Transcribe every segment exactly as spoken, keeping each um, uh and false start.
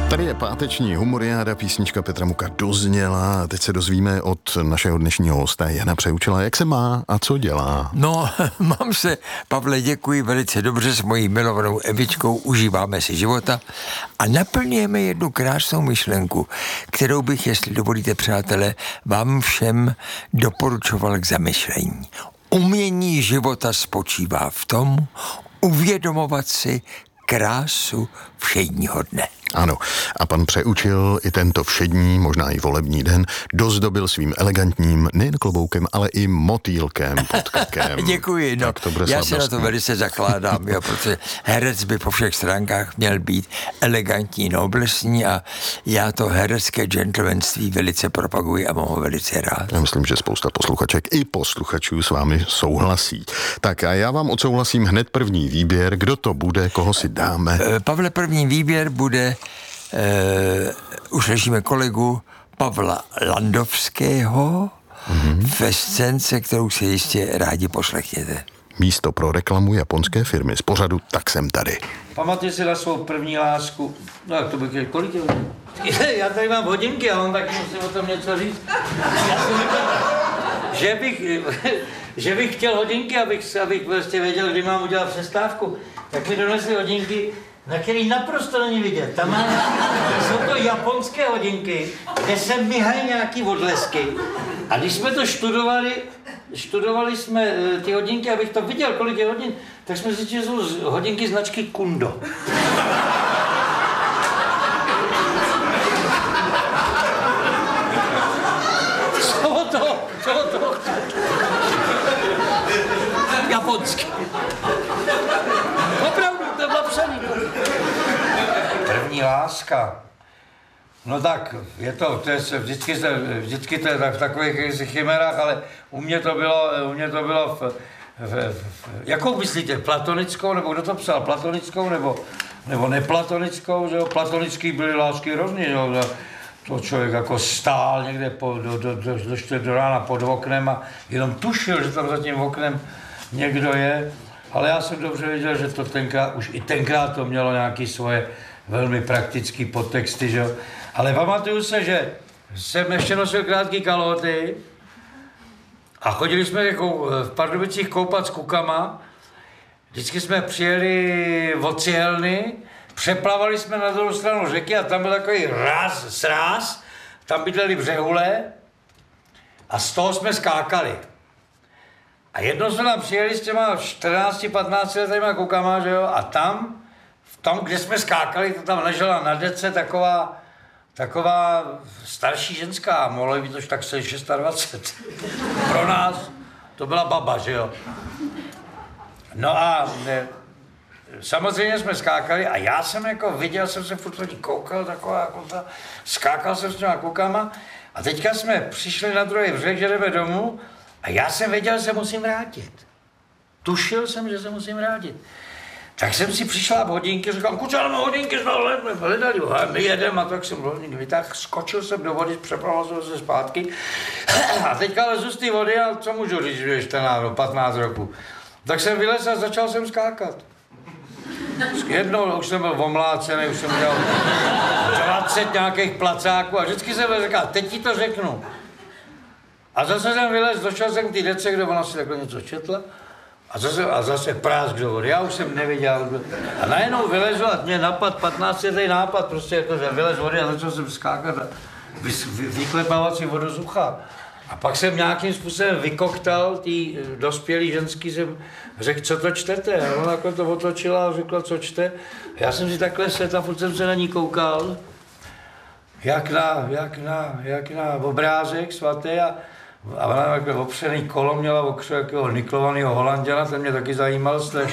Tady je páteční humoriáda, písnička Petra Muka dozněla. Teď se dozvíme od našeho dnešního hosta Jana Přeučila, jak se má a co dělá. No, mám se, Pavle, děkuji velice dobře s mojí milovanou Evičkou, užíváme si života a naplňujeme jednu krásnou myšlenku, kterou bych, jestli dovolíte, přátelé, vám všem doporučoval k zamyšlení. Umění života spočívá v tom, uvědomovat si krásu všedního dne. Ano, a pan Přeučil i tento všední, možná i volební den dozdobil svým elegantním nejen kloboukem, ale i motýlkem pod krkem. Děkuji, no, já se na to velice zakládám, jo, protože herec by po všech stránkách měl být elegantní, noblesní a já to herecké gentlemanství velice propaguji a mohu velice rád. Já myslím, že spousta posluchaček i posluchačů s vámi souhlasí. Tak a já vám odsouhlasím hned první výběr, kdo to bude, koho si dáme. Pavle, první výběr bude Uh, už ležíme kolegu Pavla Landovského mm-hmm. ve scénce, kterou si jistě rádi poslechněte. Místo pro reklamu japonské firmy z pořadu Tak jsem tady. Pamatuji si na svou první lásku. No jak to bych chtěl, kolik je? Já tady mám hodinky a on taky musím o tom něco říct. Já jsem říkal, že bych, že bych chtěl hodinky, abych, abych prostě věděl, kdy mám udělat přestávku. Tak mi donesli hodinky, na který naprosto není vidět. Tam má, jsou to japonské hodinky, kde se myhají nějaký odlesky. A když jsme to študovali, študovali jsme ty hodinky, abych to viděl, kolik je hodin, tak jsme zjistili, že jsou hodinky značky Kundo. Co to? Co to? Japonsky. Opravdu, to je napsaný. První láska. No tak, je to, to je, vždycky, se, vždycky to je tak v takových chimerách, ale u mě to bylo, u mě to bylo v, v, v, jakou myslíte, platonickou, nebo kdo to psal, platonickou, nebo, nebo neplatonickou, že jo, platonický byly lásky hrozný, že jo, to člověk jako stál někde po, do, do, do, do, do, do rána pod oknem a jenom tušil, že tam za tím oknem někdo je, ale já jsem dobře věděl, že to tenkrát, už i tenkrát to mělo nějaké svoje velmi praktické podtexty, že jo. Ale pamatuju se, že jsem ještě nosil krátký kalhoty a chodili jsme jako v Pardubicích koupat s kukama. Vždycky jsme přijeli od Cihelny, přeplavali jsme na druhou stranu řeky a tam byl takový ráz, sráz, tam bydleli břehule a z toho jsme skákali. A jednou jsme tam přijeli s těma čtrnácti patnácti letýma kukama, že jo, a tam, tam, kde jsme skákali, to tam ležela na dece taková, taková starší ženská, mohlo být to tak se dvacet šest. Pro nás to byla baba, že jo. No a ne, samozřejmě jsme skákali a já jsem jako viděl, jsem se furt hodně koukal, taková jako ta, skákal jsem s těma kukama a teďka jsme přišli na druhý břeh, že jdeme domů a já jsem věděl, že se musím vrátit. Tušil jsem, že se musím vrátit. Tak jsem si přišla hodinky, říkám, kuča, máme hodinky, jsme hledali, my jedeme, a tak jsem hodinky vytáhl, skočil jsem do vody, přepravil jsem se zpátky a teďka lezu z té vody a co můžu říct, že je čtrnáct, patnáct roku. Tak jsem vylez a začal jsem skákat. Jednou už jsem byl omlácený, už jsem měl dvacet nějakých placáků a vždycky jsem říkal, teď ti to řeknu. A zase jsem vylez, došel jsem k té dece, kde ona si takhle něco četla. A zase, a zase prásk do vody. Já už jsem nevěděl. A najednou vylezu a mě napad patnáctiletý nápad, prostě jako, že vylez vody a začal jsem skákat a vy, vy, vyklepávat si vodu z ucha. A pak jsem nějakým způsobem vykoktal tý dospělý ženský, jsem řekl, co to čtete? A ona jako to otočila a řekla, co čte. A já jsem si takhle sedl a furt jsem se na ní koukal, jak na, jak na, jak na obrázek svatý a A ona takhle opřený kolo měla okřu jakého niklovaného Holanděna, ten mě taky zajímal strašně.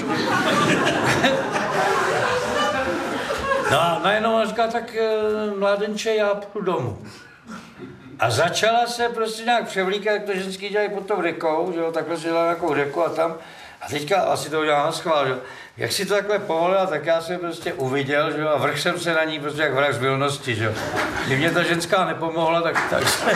No a najednou ona říká, tak mládenče, já půjdu domů. A začala se prostě nějak převlíkat, jak to ženský dělají pod tou řekou, že jo, takhle si dělala nějakou řeku a tam. A teďka asi to udělala na schvál, že jo. Jak si to takhle povolila, tak já jsem prostě uviděl, že jo, a vrch jsem se na ní prostě jak vrah z vilnosti, že jo. Když mě ta ženská nepomohla, tak tak se...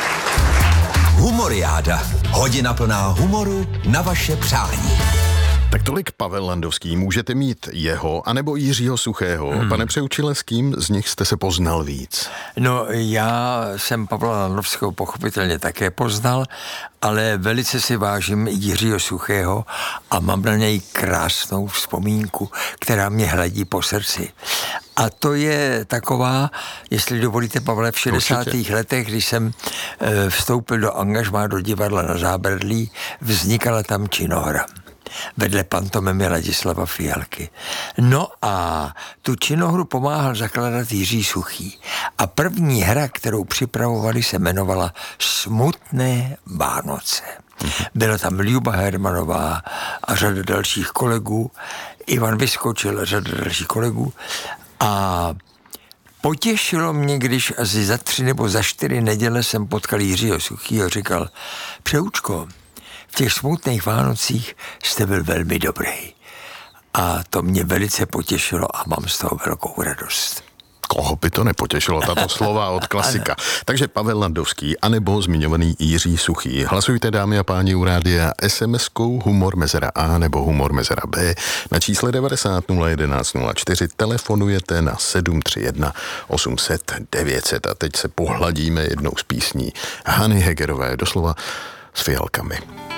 Humoriáda. Hodina plná humoru na vaše přání. Tak tolik Pavel Landovský. Můžete mít jeho, anebo Jiřího Suchého. Hmm. Pane Přeučile, s kým z nich jste se poznal víc? No, já jsem Pavla Landovského pochopitelně také poznal, ale velice si vážím Jiřího Suchého a mám na něj krásnou vzpomínku, která mě hladí po srdci. A to je taková, jestli dovolíte, Pavle, v šedesátých Určitě. letech, když jsem e, vstoupil do angažmá do divadla na Zábradlí, vznikala tam činohra vedle pantomimy Ladislava Fialky. No a tu činohru pomáhal zakládat Jiří Suchý. A první hra, kterou připravovali, se jmenovala Smutné Vánoce. Byla tam Ljuba Hermanová a řada dalších kolegů, Ivan Vyskočil a řada dalších kolegů. A potěšilo mě, když asi za tři nebo za čtyři neděle jsem potkal Jiřího Suchýho a říkal: Přeučko, v těch smutných Vánocích jste byl velmi dobrý. A to mě velice potěšilo a mám z toho velkou radost. Koho by to nepotěšilo, tato slova od klasika. Takže Pavel Landovský, anebo zmiňovaný Jiří Suchý. Hlasujte, dámy a páni, u rádia es em eskou Humor mezera A nebo Humor mezera B. Na čísle devadesát nula jedenáct nula čtyři telefonujete na sedm tři jedna osm set devět set. A teď se pohladíme jednou z písní Hany Hegerové, doslova s fialkami.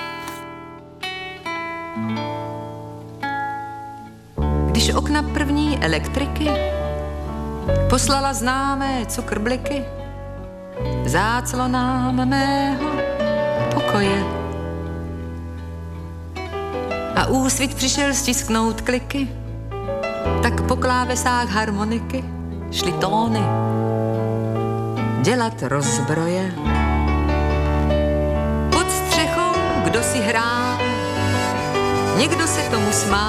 Když okna první elektriky poslala známé cukrbliky záclonám mého pokoje a úsvit přišel stisknout kliky, tak po klávesách harmoniky šly tóny dělat rozbroje. Pod střechou kdo si hrál, někdo se tomu smál.